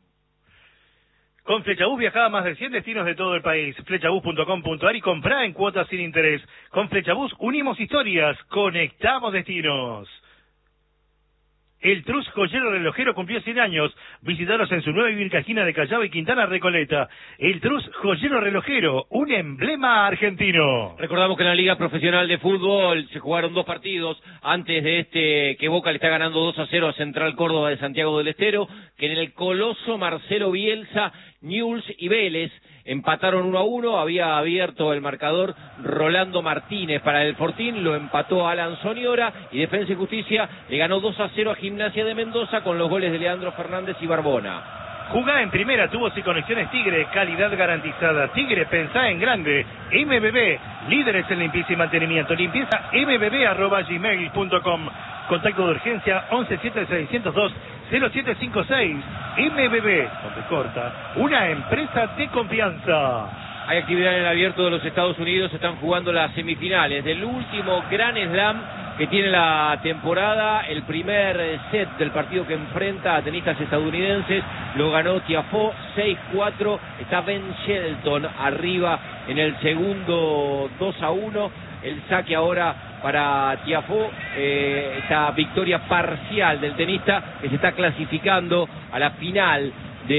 Con Flechabús viajaba a más de 100 destinos de todo el país. Flechabús.com.ar y comprá en cuotas sin interés. Con Flechabús unimos historias, conectamos destinos. El Trus Joyero Relojero cumplió 100 años. Visítanos en su nueva y única esquina de Callao y Quintana Recoleta. El Trus Joyero Relojero, un emblema argentino. Recordamos que en la Liga Profesional de Fútbol se jugaron 2 partidos antes de este, que Boca le está ganando 2-0 a Central Córdoba de Santiago del Estero, que en el Coloso Marcelo Bielsa, Newell's y Vélez empataron 1-1, había abierto el marcador Rolando Martínez para el Fortín, lo empató Alan Soniora, y Defensa y Justicia le ganó 2-0 a Gimnasia de Mendoza con los goles de Leandro Fernández y Barbona. Jugá en primera, tubos y conexiones Tigre, calidad garantizada. Tigre, pensá en grande. MBB, líderes en limpieza y mantenimiento. Limpieza mbb@gmail.com. Contacto de urgencia 117602-0756. MBB, donde corta, una empresa de confianza. Hay actividad en el abierto de los Estados Unidos, se están jugando las semifinales del último Grand Slam que tiene la temporada. El primer set del partido que enfrenta a tenistas estadounidenses lo ganó Tiafoe 6-4, está Ben Shelton arriba en el segundo 2-1, el saque ahora para Tiafoe, esta victoria parcial del tenista que se está clasificando a la final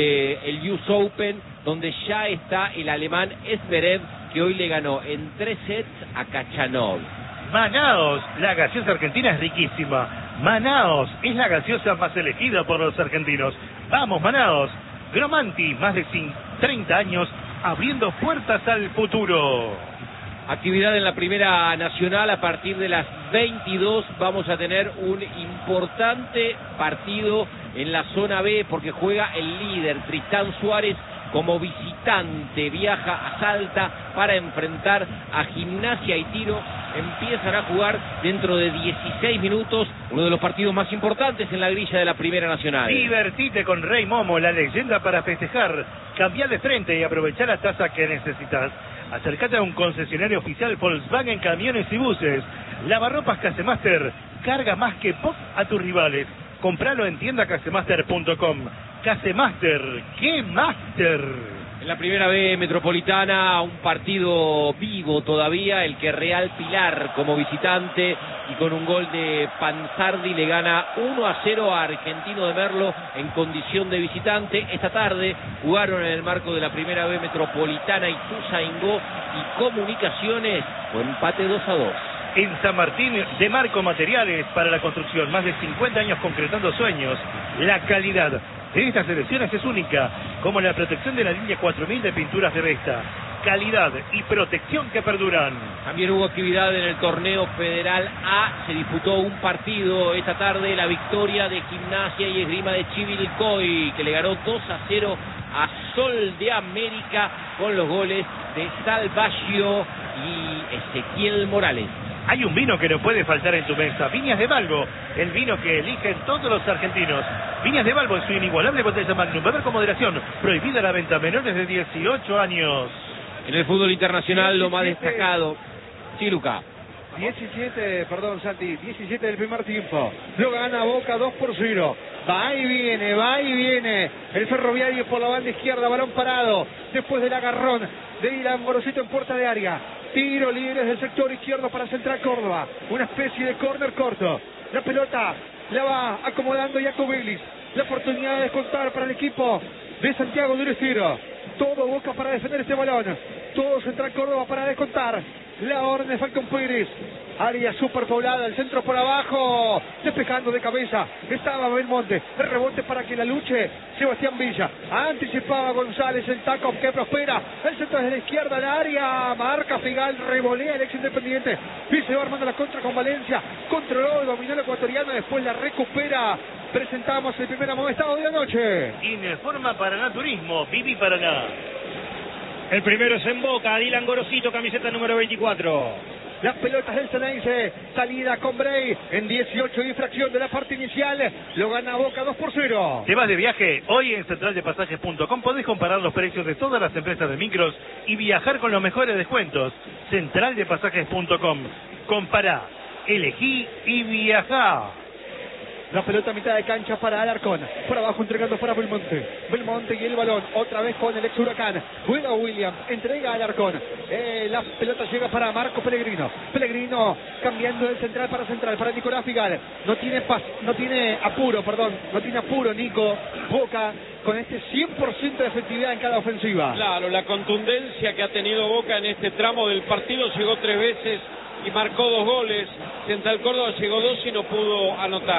del US Open, donde ya está el alemán Zverev, que hoy le ganó en 3 sets a Khachanov. Manaos, la gaseosa argentina es riquísima. Manaos es la gaseosa más elegida por los argentinos. Vamos, Manaos. Gromanti, más de 30 años, abriendo puertas al futuro. Actividad en la Primera Nacional. A partir de las 22 vamos a tener un importante partido en la zona B, porque juega el líder Tristán Suárez como visitante, viaja a Salta para enfrentar a Gimnasia y Tiro. Empiezan a jugar dentro de 16 minutos, uno de los partidos más importantes en la grilla de la Primera Nacional. Divertite con Rey Momo, la leyenda para festejar. Cambia de frente y aprovecha la tasa que necesitas. Acércate a un concesionario oficial Volkswagen Camiones y Buses. Lavarropas Casemaster, carga más que pop a tus rivales. Compralo en tiendacasemaster.com. Casemaster, ¡qué máster! En la Primera B Metropolitana, un partido vivo todavía, el que Real Pilar como visitante y con un gol de Panzardi le gana 1-0 a Argentino de Merlo en condición de visitante. Esta tarde jugaron en el marco de la Primera B Metropolitana Ituzaingó y Comunicaciones con empate 2-2. En San Martín, de Marco Materiales para la construcción, más de 50 años concretando sueños. La calidad de estas selecciones es única, como la protección de la línea 4000 de pinturas de Vesta. Calidad y protección que perduran. También hubo actividad en el torneo Federal A, se disputó un partido esta tarde, la victoria de Gimnasia y Esgrima de Chivilcoy, que le ganó 2-0 a Sol de América con los goles de Salvaggio y Ezequiel Morales. Hay un vino que no puede faltar en tu mesa, Viñas de Balbo, el vino que eligen todos los argentinos. Viñas de Balbo en su inigualable botella Magnum, beber con moderación, prohibida la venta a menores de 18 años. En el fútbol internacional lo más destacado. Sí, Luca. 17 del primer tiempo. Lo gana Boca 2-0. Va y viene. El Ferroviario por la banda izquierda, balón parado. Después del agarrón de Dylan Gorosito en puerta de área. Tiro libre del sector izquierdo para Central Córdoba. Una especie de córner corto. La pelota la va acomodando Jaco Vélez. La oportunidad de descontar para el equipo de Santiago del Estero. Todo Boca para defender este balón. Todo Central Córdoba para descontar. La orden de Falcón Pérez. Área superpoblada, el centro por abajo. Despejando de cabeza. Estaba Belmonte. El rebote para que la luche Sebastián Villa. Anticipaba González. El taco que prospera. El centro desde la izquierda al área. Marca Figal. Revolea el ex Independiente. Y se va armando la contra con Valencia. Controló, dominó el ecuatoriano. Después la recupera. Presentamos el primer amonestado de la noche. Informa Paraná Turismo. Vivi Paraná. El primero es en Boca, Dylan Gorosito, camiseta número 24. Las pelotas del Ceneice, salida con Bray en 18 infracción de la parte inicial, lo gana Boca 2-0. ¿Te vas de viaje? Hoy en centraldepasajes.com podés comparar los precios de todas las empresas de micros y viajar con los mejores descuentos. Centraldepasajes.com. Compará, elegí y viajá. La pelota a mitad de cancha para Alarcón. Por abajo entregando para Belmonte. Belmonte y el balón. Otra vez con el ex Huracán. Juega Williams. Entrega a Alarcón. La pelota llega para Marco Pellegrino. Pellegrino cambiando del central. Para Nicolás Figal. No tiene apuro Nico. Boca con este 100% de efectividad en cada ofensiva. Claro, la contundencia que ha tenido Boca en este tramo del partido. Llegó 3 veces y marcó 2 goles. Central Córdoba llegó 2 y no pudo anotar.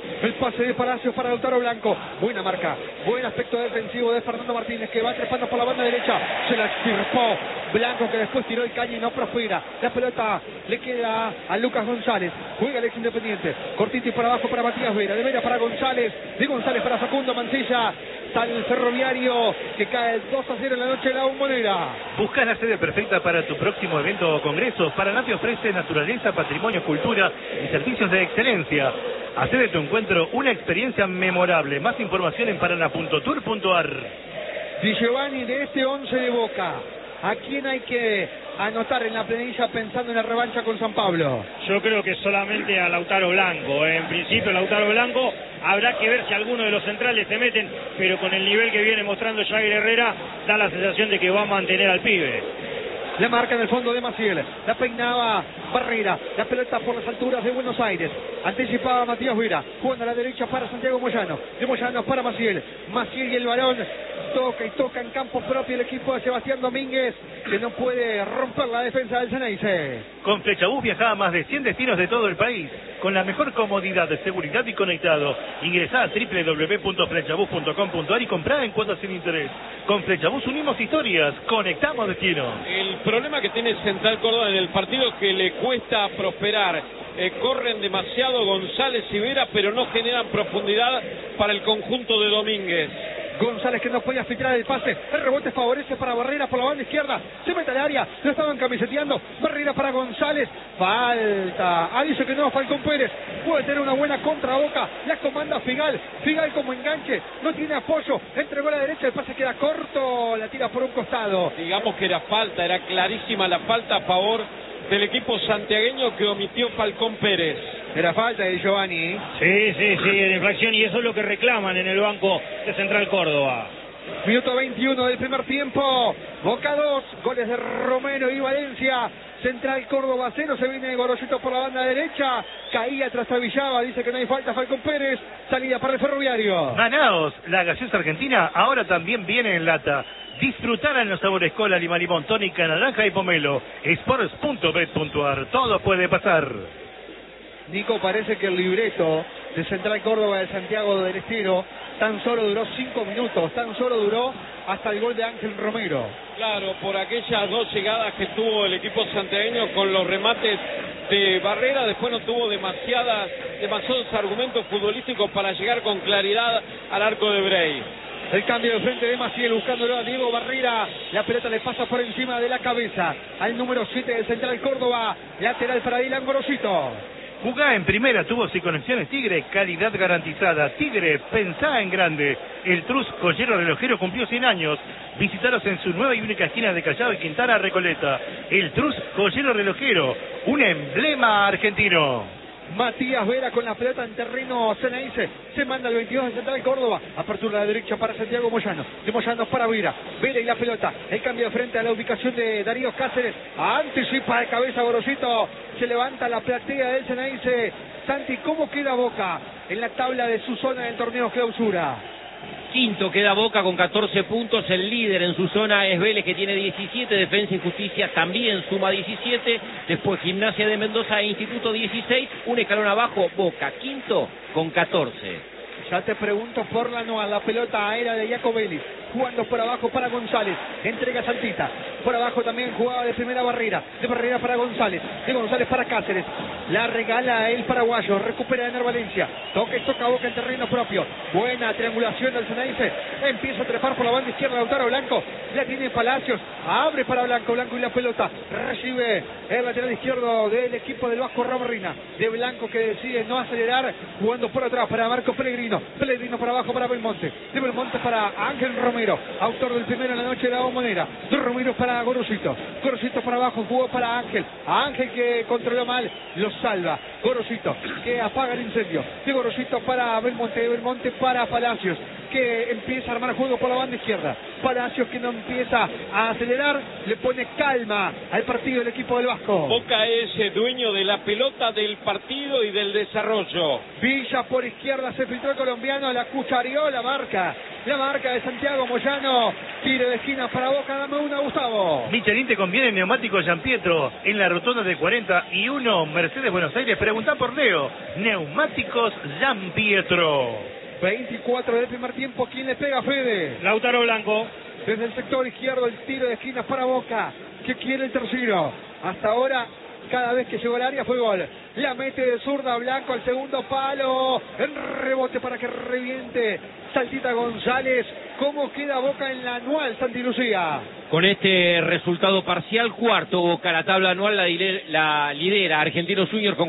El pase de Palacios para Lautaro Blanco. Buena marca. Buen aspecto defensivo de Fernando Martínez, que va trepando por la banda derecha. Se la extirpó Blanco, que después tiró el caño y no prospera. La pelota le queda a Lucas González. Juega el ex Independiente. Cortito y para abajo para Matías Vera. De Vera para González. De González para Facundo Mancilla. Está el Ferroviario, que cae 2-0 en la noche de la Bombonera. ¿Buscas la sede perfecta para tu próximo evento o congreso? Paraná te ofrece naturaleza, patrimonio, cultura y servicios de excelencia. Hacé de tu encuentro una experiencia memorable. Más información en paraná.tour.ar. Di Giovanni, de este 11 de Boca, ¿a quién hay que anotar en la planilla pensando en la revancha con San Pablo? Yo creo que solamente a Lautaro Blanco. En principio Lautaro Blanco, habrá que ver si alguno de los centrales se meten, pero con el nivel que viene mostrando Jair Herrera, da la sensación de que va a mantener al pibe. La marca en el fondo de Maciel, la peinaba Barrera, la pelota por las alturas de Buenos Aires, anticipaba Matías Vera, jugando a la derecha para Santiago Moyano, de Moyano para Maciel, Maciel y el balón toca y toca en campo propio el equipo de Sebastián Domínguez, que no puede romper la defensa del Ceneice. Con Flechabús viaja a más de 100 destinos de todo el país, con la mejor comodidad, seguridad y conectado. Ingresá a www.flechabús.com.ar y comprá en cuotas sin interés. Con Flechabús unimos historias, conectamos destinos. El problema que tiene Central Córdoba en el partido es que le cuesta prosperar. Corren demasiado González y Vera, pero no generan profundidad para el conjunto de Domínguez. González, que no podía filtrar el pase, el rebote favorece para Barrera por la banda izquierda, se mete al área, lo estaban camiseteando, Barrera para González, falta, dice que no, Falcón Pérez, puede tener una buena contra Boca, la comanda Figal como enganche, no tiene apoyo, entregó a la derecha, el pase queda corto, la tira por un costado. Digamos que era falta, era clarísima la falta a favor del equipo santiagueño que omitió Falcón Pérez. Era falta de Giovanni. Sí, de infracción, y eso es lo que reclaman en el banco de Central Córdoba. Minuto 21 del primer tiempo. Boca 2, goles de Romero y Valencia. Central Córdoba 0, se viene Gorosito por la banda derecha. Caía tras Avillaba, dice que no hay falta Falcón Pérez. Salida para el Ferroviario. Ganaos, la gaseosa argentina ahora también viene en lata. Disfrutar en los sabores cola, lima, limón, tónica, naranja y pomelo. Sports.bet.ar, todo puede pasar. Nico, parece que el libreto de Central Córdoba de Santiago del Estero tan solo duró 5 minutos, tan solo duró hasta el gol de Ángel Romero. Claro, por aquellas dos llegadas que tuvo el equipo santiagueño con los remates de Barrera, después no tuvo demasiados argumentos futbolísticos para llegar con claridad al arco de Brey. El cambio de frente de Maciel buscándolo a Diego Barrera. La pelota le pasa por encima de la cabeza al número 7 de Central Córdoba. Lateral para Dylan Gorosito. Jugá en primera, tubos y conexiones Tigre, calidad garantizada. Tigre, pensá en grande. El Trus Joyero Relojero cumplió 100 años. Visítalos en su nueva y única esquina de Callao y Quintana Recoleta. El Trus Joyero Relojero, un emblema argentino. Matías Vera con la pelota en terreno Ceneice, se manda el 22 de Central Córdoba, apertura a la derecha para Santiago Moyano, de Moyano para Vera y la pelota, el cambio de frente a la ubicación de Darío Cáceres, anticipa de cabeza Gorosito, se levanta la platea del Ceneice. Santi, ¿cómo queda Boca en la tabla de su zona del torneo clausura? Quinto queda Boca con 14 puntos, el líder en su zona es Vélez, que tiene 17, Defensa y Justicia también suma 17, después Gimnasia de Mendoza e Instituto 16, un escalón abajo Boca, quinto con 14. Ya te pregunto por la Noa, la pelota aérea de Jacobelli, jugando por abajo para González, entrega Santita, por abajo también jugaba de primera Barrera, de Barrera para González, de González para Cáceres, la regala el paraguayo, recupera Ener Valencia, toca Boca en terreno propio, buena triangulación del Ceneice, empieza a trepar por la banda izquierda Lautaro Blanco, la tiene Palacios, abre para Blanco y la pelota, recibe el lateral izquierdo del equipo del Vasco Ramarrina, de Blanco que decide no acelerar, jugando por atrás para Marco Pellegrino para abajo para Belmonte, de Belmonte para Ángel Romero, autor del primero en la noche de la Bombonera, de Romero para Gorosito para abajo, jugó para Ángel que controló mal, lo salva, Gorosito que apaga el incendio, de Gorosito para Belmonte, de Belmonte para Palacios, que empieza a armar juego por la banda izquierda, Palacios que no empieza a acelerar, le pone calma al partido del equipo del Vasco. Boca es dueño de la pelota, del partido y del desarrollo. Villa por izquierda, se filtró el colombiano, la cuchareó, la marca la marca de Santiago Moyano. Tiro de esquina para Boca, dame una, Gustavo. Michelin te conviene neumáticos Gianpietro en la rotonda de 41 Mercedes Buenos Aires. Preguntá por Leo. Neumáticos Gianpietro. 24 del primer tiempo. ¿Quién le pega, Fede? Lautaro Blanco. Desde el sector izquierdo, el tiro de esquina para Boca. ¿Qué quiere el tercero? Hasta ahora, cada vez que llegó al área fue gol. La mete de zurda Blanco al segundo palo. En rebote para que reviente Saltita González. ¿Cómo queda Boca en la anual, Santi Lucía? Con este resultado parcial, cuarto Boca, la tabla anual la lidera Argentinos Juniors con